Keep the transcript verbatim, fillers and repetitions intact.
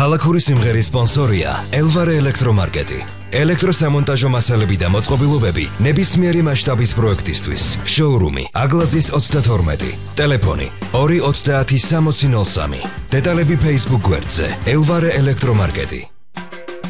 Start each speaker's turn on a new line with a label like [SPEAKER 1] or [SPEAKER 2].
[SPEAKER 1] ქალაქური სიმღერის სპონსორია ელვარე ელექტრომარკეტი. ელექტროსამონტაჟო მასალები და მოწყობილობები ნებისმიერი მასშტაბის პროექტისთვის. შოურუმი აგლაძის ოცდათორმეტი. ტელეფონი ორი ოცდაათი სამოცი ნოლ სამი. დეტალები Facebook გვერდზე ელვარე ელექტრომარკეტი.